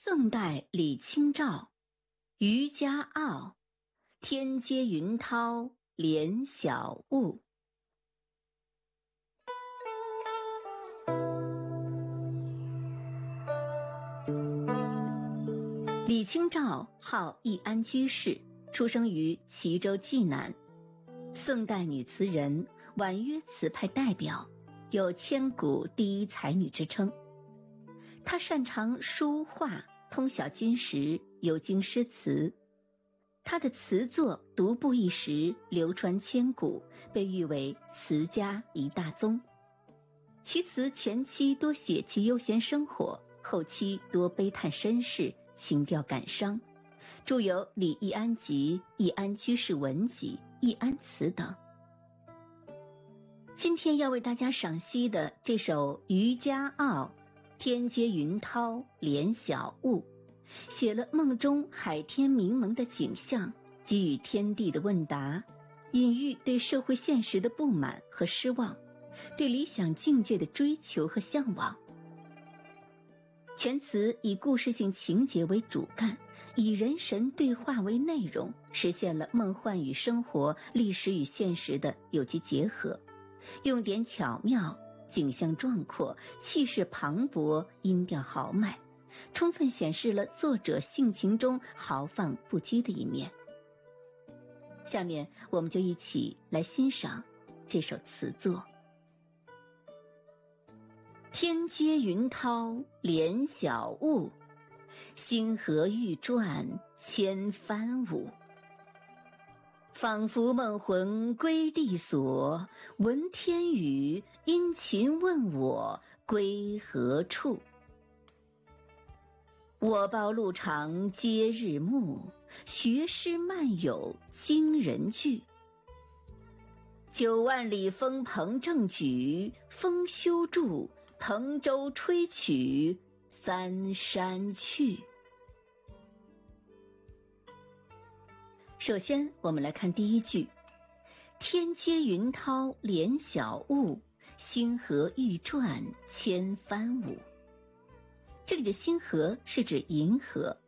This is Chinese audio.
宋代李清照，渔家傲，天接云涛怜小物。李清照号易安居士，出生于齐州济南，宋代女词人，婉约词派代表，有千古第一才女之称。她擅长书画，通晓经史，有经诗词。她的词作独步一时，流传千古，被誉为词家一大宗。其词前期多写其悠闲生活，后期多悲叹身世，情调感伤，著有《李易安集》《易安居士文集》《易安词》等。今天要为大家赏析的这首《渔家傲》，天接云涛怜小物，写了梦中海天明蒙的景象，给予天地的问答，隐喻对社会现实的不满和失望，对理想境界的追求和向往。全词以故事性情节为主干，以人神对话为内容，实现了梦幻与生活、历史与现实的有机结合，用典巧妙，景象壮阔，气势磅礴，音调豪迈，充分显示了作者性情中豪放不羁的一面。下面我们就一起来欣赏这首词作。天接云涛怜小物，星河欲转千帆舞。仿佛梦魂归地所，闻天语，殷勤问我归何处。我报路长皆日暮，学诗漫有惊人句。9万里风鹏正举，风休住，蓬舟吹取三山去。首先我们来看第一句，天接云涛怜小物，星河欲转千帆舞。这里的星河是指银河，